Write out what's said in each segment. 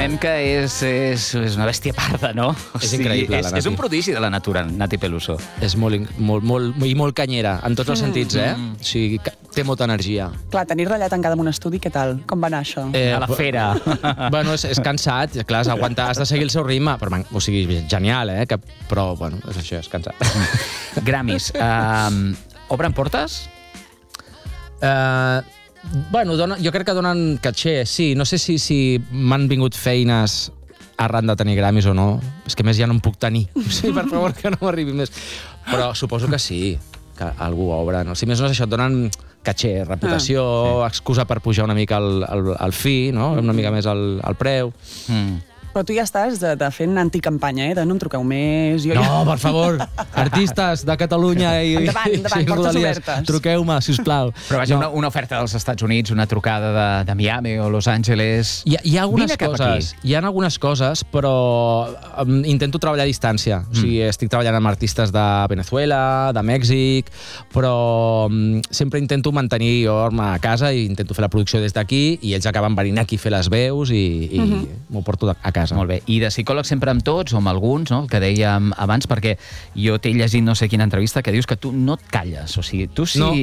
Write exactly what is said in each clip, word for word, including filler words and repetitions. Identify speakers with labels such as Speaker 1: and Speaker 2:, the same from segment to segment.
Speaker 1: Realment que és, és, és una bèstia parda, no? O
Speaker 2: És
Speaker 1: sigui,
Speaker 2: increïble,
Speaker 1: és,
Speaker 2: la Nati.
Speaker 1: és un prodigi de la natura, Nati Peluso.
Speaker 2: És molt, molt, molt, i molt canyera, en tots els sentits, eh? O sigui, ca- té molta energia.
Speaker 3: Clar, tenir-la allà tancada en un estudi, què tal? Com va anar això?
Speaker 2: Eh,
Speaker 1: A la fera.
Speaker 2: Bueno, és, és cansat, clar, has d'aguantar, has de seguir el seu ritme, però, man, o sigui, genial, eh? Que, però, bueno, és això, és cansat.
Speaker 1: Grammys. Um, obren portes?
Speaker 2: Uh, bueno, dona, jo crec que donen caché, sí. No sé si, si m'han vingut feines arran de tenir Grammys o no. És que més ja no em puc tenir. O sigui, per favor, que no m'arribi més. Però suposo que sí, que algú obre. No? Si més no és això, et donen caché, reputació, ah, sí. excusa per pujar una mica el, el, el fi, no? una mica més el, el preu.
Speaker 1: Mm.
Speaker 3: Però tu ja estàs de, de fent anticampanya, eh? De no em truqueu més... Jo
Speaker 2: No,
Speaker 3: ja...
Speaker 2: per favor, artistes de Catalunya i,
Speaker 3: Endavant, endavant,
Speaker 2: i
Speaker 3: portes
Speaker 2: Rodalies,
Speaker 3: obertes.
Speaker 2: truqueu-me, sisplau.
Speaker 1: Però vaja,
Speaker 2: No.
Speaker 1: una, una oferta dels Estats Units, una trucada de, de Miami o Los Angeles...
Speaker 2: Hi ha, hi ha algunes
Speaker 1: Vine cap
Speaker 2: coses,
Speaker 1: aquí.
Speaker 2: hi ha algunes coses, però um, intento treballar a distància. O sigui, estic treballant amb artistes de Venezuela, de Mèxic, però um, sempre intento mantenir jo a casa i intento fer la producció des d'aquí i ells acaben venint aquí a fer les veus i, i uh-huh. m'ho porto a casa.
Speaker 1: Molt bé. I de psicòleg sempre amb tots o amb alguns, no? El que dèiem abans, perquè jo t'he llegit no sé quina entrevista que dius que tu no et calles. O sigui, tu si,
Speaker 2: No.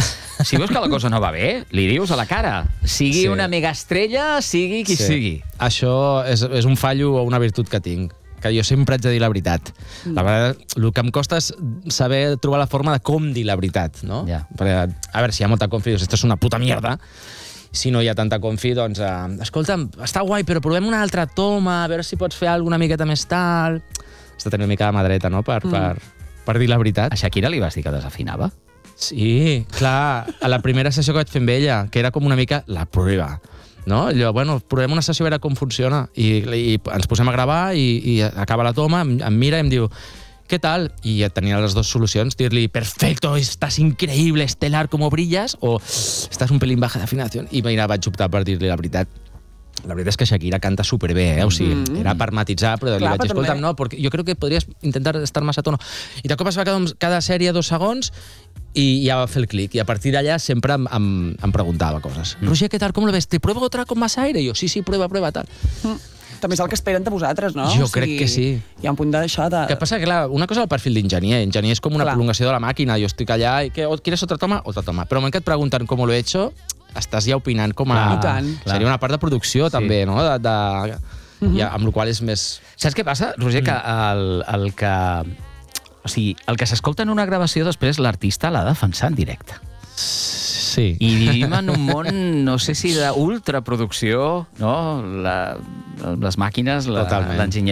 Speaker 1: si veus que la cosa no va bé, li dius a la cara. Sigui
Speaker 2: Sí.
Speaker 1: una megaestrella, sigui qui
Speaker 2: Sí.
Speaker 1: sigui.
Speaker 2: Això és, és un fallo o una virtut que tinc, que jo sempre haig de dir la veritat. La veritat, el que em costa és saber trobar la forma de com dir la veritat, no?
Speaker 1: Ja.
Speaker 2: Perquè, a veure, si hi ha molta confi, dius, esto és una puta mierda. Si no hi ha tanta confi, doncs, eh, escolta'm, està guai, però provem una altra toma, a veure si pots fer alguna miqueta més tal... Has de tenir una mica de mà dreta, no?, per, mm. per, per dir la veritat.
Speaker 1: A Shakira li vas dir que desafinava?
Speaker 2: Sí, clar, a la primera sessió que vaig fer amb ella, que era com una mica la prova, no? Allò, bueno, provem una sessió a veure com funciona. I, i ens posem a gravar i, i acaba la toma, em, em mira i em diu ¿qué tal? I ja tenia les dues solucions, dir-li perfecto, estàs increïble, estelar, com brillas, o estàs un pelín baja d'afinació. I mira, vaig optar per dir-li la veritat. La veritat és que Shakira canta superbé, eh? O sigui, mm. era per matitzar, però li
Speaker 3: Clar,
Speaker 2: vaig dir,
Speaker 3: però
Speaker 2: escolta'm,
Speaker 3: també-
Speaker 2: no, perquè jo crec que podries intentar estar massa a tono. I de cop es va cada, cada sèrie dos segons i ja va fer el clic. I a partir d'allà sempre em, em, em preguntava coses. Mm. Roger, ¿qué tal? ¿Cómo lo ves? ¿Te pruebo otra con más aire? I jo, sí, sí, prueba, prueba, tal.
Speaker 3: Mm. També és el que esperen de vosaltres, no?
Speaker 2: Jo crec que sí.
Speaker 3: Hi ha un punt d'això de...
Speaker 2: El que passa que, clar, una cosa és el perfil d'enginyer. Enginyer és com una
Speaker 3: Clar.
Speaker 2: prolongació de la màquina. Jo estic allà i que, ¿quieres otra toma? Otra toma. Però el moment que et pregunten com lo he hecho, estàs ja opinant com a...
Speaker 3: I tant.
Speaker 2: Seria una part de producció, sí. també, no? De, de... Uh-huh. ja, amb la qual és més...
Speaker 1: Saps què passa, Roger? Que el, el que... O sigui, el que s'escolta en una gravació després l'artista l'ha de defensar en directe.
Speaker 2: Sí.
Speaker 1: I vivim en un món, no sé si d'ultraproducció, no? La, les màquines, la-
Speaker 2: Totalment.
Speaker 1: l'enginyeria